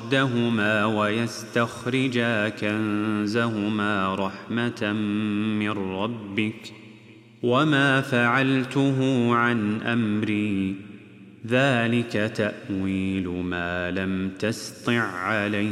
رشدهما ويستخرجا كنزهما رحمة من ربك وما فعلته عن أمري ذلك تأويل ما لم تسطع عليه